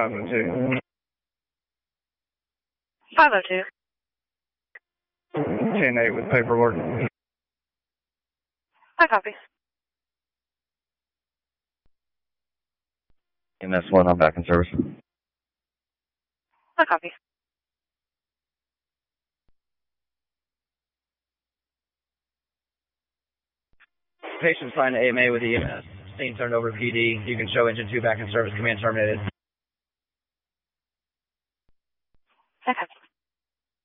502. 502. 10-8 with paperwork. I copy. MS1, I'm back in service. I copy. Patient signed AMA with EMS. Scene turned over to PD. You can show engine 2 back in service. Command terminated.